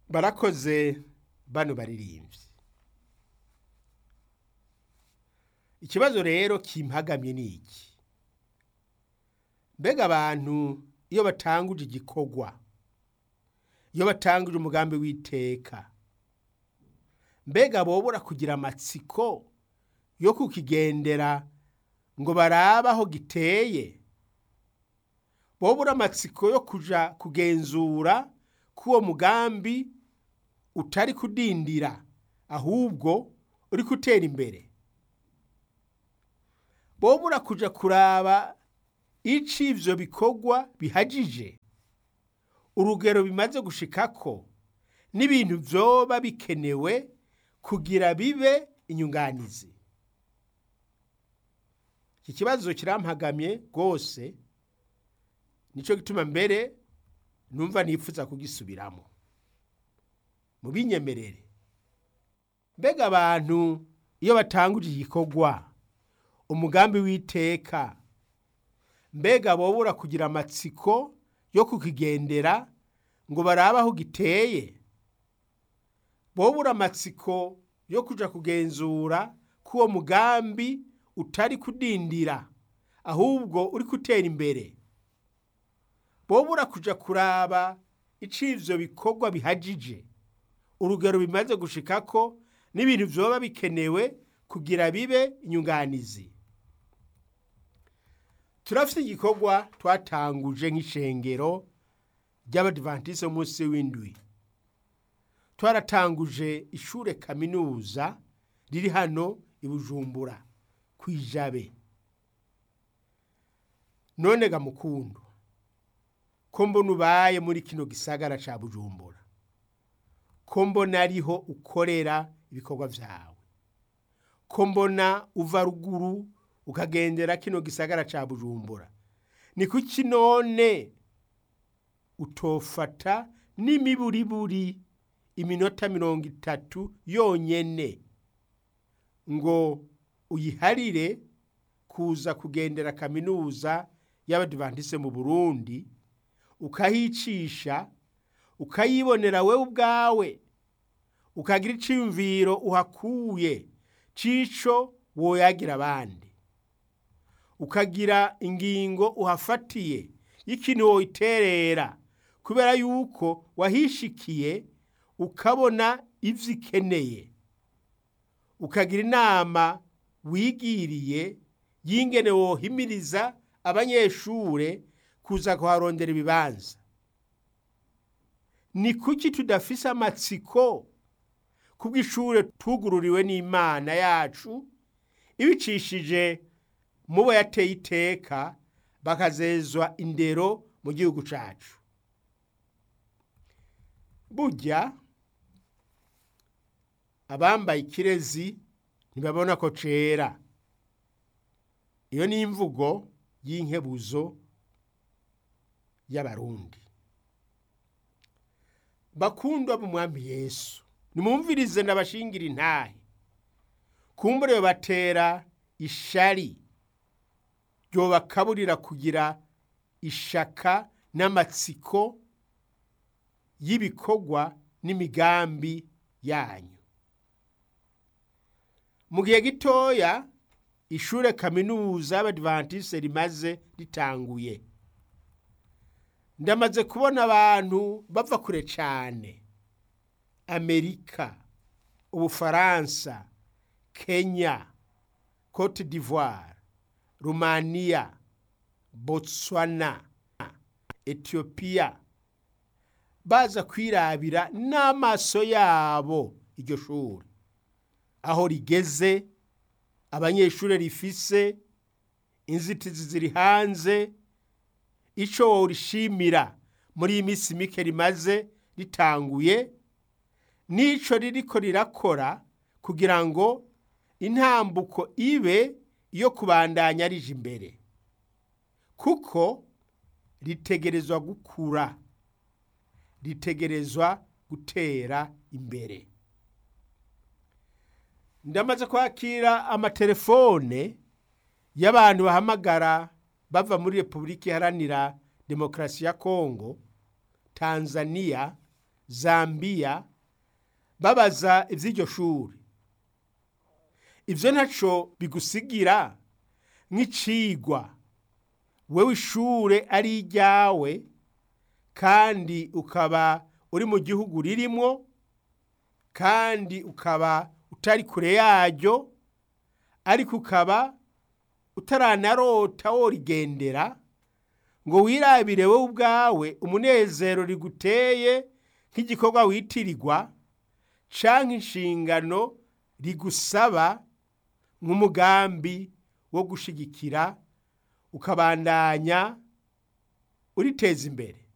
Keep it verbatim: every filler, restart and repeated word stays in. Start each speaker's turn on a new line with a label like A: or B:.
A: barakoze bano baririmbyi. Ikibazo rero kimpagamye niki? Mbega abantu iyo batanguje igikorwa, iyo batanguje umugambi w'iteka, mbega bobura kugira amatsiko yo kukigendera ngo barabe aho giteye? Bobura amatsiko yo kuja kugenzura ko uwo mugambi utari kudindira, ahubwo uri gutera imbere? Bobura kuja kuraba ico ivyo bikorwa bihagije, urugero bimaze gushikako, n'ibintu vyoba bikenewe kugira bibe inyunganizi? Iki kibazo kirampagamye gose, nico gituma mbere numva nifuza kugisubiramo. Mubinyemerere. Mbega abantu iyo batanguje igikorwa, umugambi w'iteka, mbega bobura kugira amatsiko yo kukigendera ngo barabe aho giteye? Bobura amatsiko yo kuja kugenzura ko uwo mugambi utari kudindira, ahubwo uri gutera imbere? Bobura kuja kuraba ico ivyo bikorwa bihagije, urugero bimaze gushikako, n'ibintu vyoba bikenewe kugira bibe inyunganizi? Turafite igikorwa twatanguje nk'ishengero ry'Abadiventiste b'umunsi w'indwi. Twaratanguje ishure kaminuza riri hano i Bujumbura kwijabe. None ga mukundo, ko mbona ubaye muri kino gisagara ca Bujumbura, ko mbona ariho ukorera ibikorwa vyawe, ko mbona uva ruguru ukagendera kino gisagara ca Bujumbura, ni kuki none utofata n'imiburiburi iminota mirongo itatu yonyene ngo uyiharire kuza kugendera kaminuza y'Abadiventiste mu Burundi, ukahicisha, ukayibonera wewe ubwawe, ukagira iciyumviro uhakuye cico woyagira abandi, ukagira ingingo uhafatiye y'ikintu woyiterera, kubera yuko wahishikiye ukabona ivyo ikeneye, ukagira inama wigiriye y'ingene wohimiriza abanyeshure kuza kuharondera ibibanza. Ni kuki tudafise amatsiko kubw'ishure tugururiwe n'Imana yacu ibicishije mubo yateye iteka bakazezwa indero mu gihugu cacu? Burya abambaye ikirezi ntibabona ko cera. Iyo ni imvugo y'inkebuzo y'Abarundi. Bakundwa b'Umwami Yesu, nimumvirize ndabashingira intahe. Kumbure batera ishari ryobakaburira kugira ishaka n'amatsiko y'ibikorwa n'imigambi yanyu. Mu gihe gitoya ishure kaminuza y'Abadiventiste rimaze ritanguye, ndamaze kubona abantu bava kure cane: Amerika, Ubufaransa, Kenya, Cote d'Ivoire, Rumania, Botswana, Ethiopia, baza kwirabira n'amaso yabo iryo shure aho rigeze, abanyeshure rifise, inzitizi ziri hanze, ico worishimira muri iyi misi mike rimaze ritanguye, n'ico ririko rirakora kugira ngo intambuko ibe iyo kubandanya rije imbere, kuko ritegerezwa gukura, ritegerezwa gutera imbere. Ndamaze kwakira amatelefone y'abantu bahamagara bava muri Republika Iharanira Demokarasi ya Kongo, Tanzania Zambia babaza ivy'iryo shuri, ivyo ntaco bigusigira nk'icigwa wewe ishure ari iryawe kandi ukaba uri mu gihugu ririmwo kandi ukaba utari kure yaryo ariko ukaba utaranarota worigendera ngo wirabire wowe ubwawe umunezero riguteye nk'igikorwa witirirwa canke inshingano rigusaba nk'umugambi wo gushigikira ukabandanya uriteza imbere.